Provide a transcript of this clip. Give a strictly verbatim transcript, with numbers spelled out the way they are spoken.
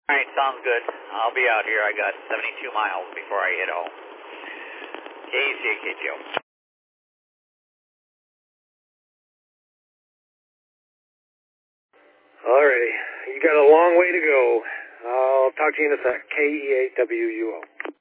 All right, sounds good. I'll be out here. I got seventy-two miles before I hit home. K E C A K T O. Alrighty. You got a long way to go. I'll talk to you in a sec. K E A W U O.